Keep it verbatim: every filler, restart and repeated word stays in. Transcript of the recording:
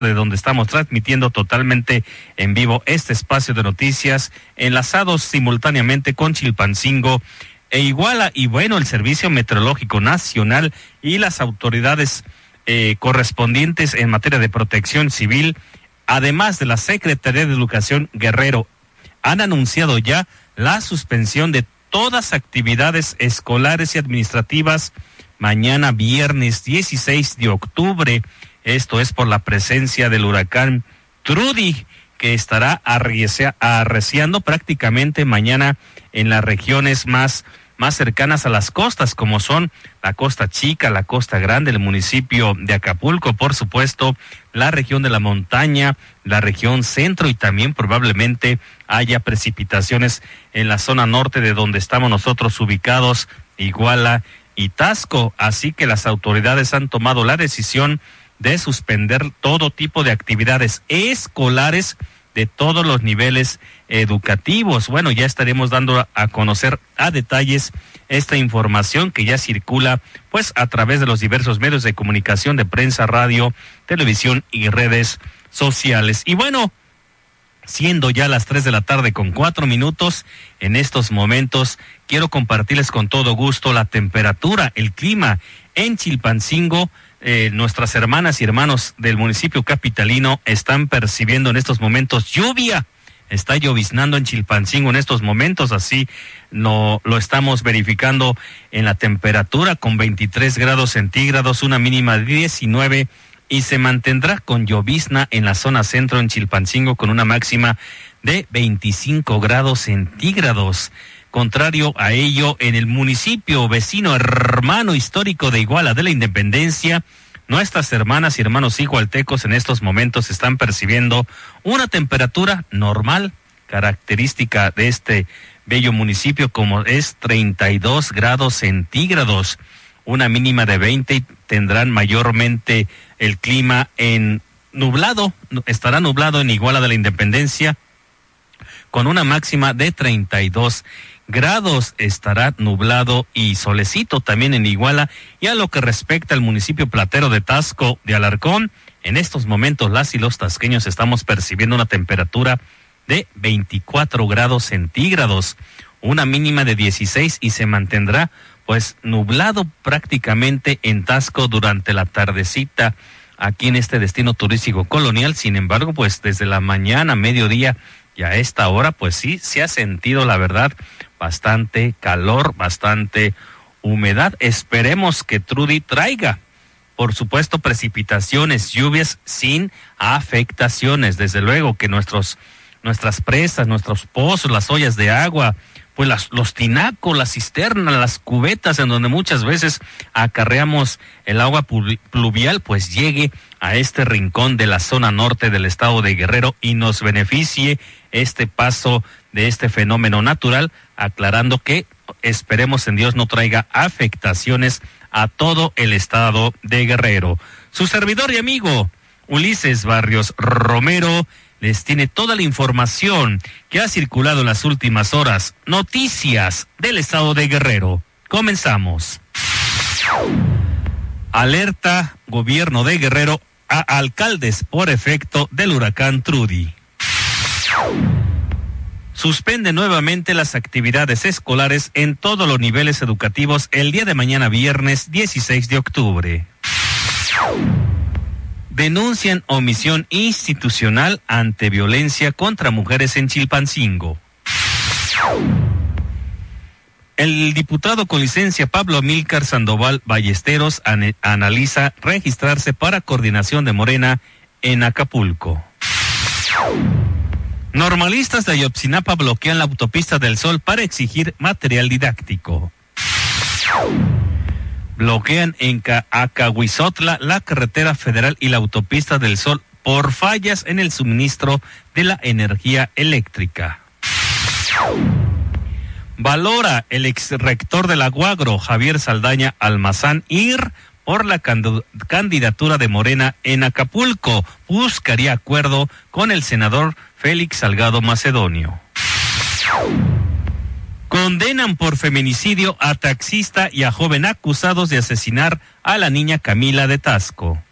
de donde estamos transmitiendo totalmente en vivo este espacio de noticias, enlazados simultáneamente con Chilpancingo e Iguala. Y bueno, el Servicio Meteorológico Nacional y las autoridades eh, correspondientes en materia de protección civil, además de la Secretaría de Educación Guerrero, han anunciado ya la suspensión de todas actividades escolares y administrativas mañana viernes dieciséis de octubre. Esto es por la presencia del huracán Trudy, que estará arreciando prácticamente mañana en las regiones más, más cercanas a las costas, como son la Costa Chica, la Costa Grande, el municipio de Acapulco, por supuesto, la región de la montaña, la región centro, y también probablemente haya precipitaciones en la zona norte de donde estamos nosotros ubicados, Iguala y Taxco. Así que las autoridades han tomado la decisión de suspender todo tipo de actividades escolares de todos los niveles educativos. Bueno, ya estaremos dando a conocer a detalles esta información que ya circula pues a través de los diversos medios de comunicación, de prensa, radio, televisión y redes sociales. Y bueno, siendo ya las tres de la tarde con cuatro minutos, en estos momentos quiero compartirles con todo gusto la temperatura, el clima en Chilpancingo. Eh, nuestras hermanas y hermanos del municipio capitalino están percibiendo en estos momentos lluvia. Está lloviznando en Chilpancingo en estos momentos, así no, lo estamos verificando en la temperatura con veintitrés grados centígrados, una mínima de diecinueve, y se mantendrá con llovizna en la zona centro en Chilpancingo con una máxima de veinticinco grados centígrados. Contrario a ello, en el municipio vecino hermano histórico de Iguala de la Independencia, nuestras hermanas y hermanos igualtecos en estos momentos están percibiendo una temperatura normal, característica de este bello municipio, como es treinta y dos grados centígrados, una mínima de veinte, y tendrán mayormente el clima en nublado, estará nublado en Iguala de la Independencia, con una máxima de treinta y dos grados, estará nublado y solecito también en Iguala. Y a lo que respecta al municipio platero de Taxco de Alarcón, en estos momentos las y los tasqueños estamos percibiendo una temperatura de veinticuatro grados centígrados, una mínima de dieciséis, y se mantendrá pues nublado prácticamente en Taxco durante la tardecita aquí en este destino turístico colonial. Sin embargo, pues desde la mañana, mediodía y a esta hora, pues sí, se ha sentido, la verdad, bastante calor, bastante humedad. Esperemos que Trudy traiga, por supuesto, precipitaciones, lluvias sin afectaciones. Desde luego que nuestros, nuestras presas, nuestros pozos, las ollas de agua, pues las, los tinacos, las cisternas, las cubetas en donde muchas veces acarreamos el agua pluvial, pues llegue a este rincón de la zona norte del estado de Guerrero y nos beneficie este paso de este fenómeno natural, aclarando que esperemos en Dios no traiga afectaciones a todo el estado de Guerrero. Su servidor y amigo Ulises Barrios Romero les tiene toda la información que ha circulado en las últimas horas, noticias del estado de Guerrero. Comenzamos. Alerta gobierno de Guerrero a alcaldes por efecto del huracán Trudy. Suspende nuevamente las actividades escolares en todos los niveles educativos el día de mañana viernes dieciséis de octubre. Denuncian omisión institucional ante violencia contra mujeres en Chilpancingo. El diputado con licencia Pablo Amílcar Sandoval Ballesteros an- analiza registrarse para coordinación de Morena en Acapulco. Normalistas de Ayotzinapa bloquean la autopista del Sol para exigir material didáctico. Bloquean en Acahuizotla la carretera federal y la autopista del Sol por fallas en el suministro de la energía eléctrica. Valora el exrector de la Guagro, Javier Saldaña Almazán, ir por la cand- candidatura de Morena en Acapulco. Buscaría acuerdo con el senador Félix Salgado Macedonio. Condenan por feminicidio a taxista y a joven acusados de asesinar a la niña Camila de Taxco.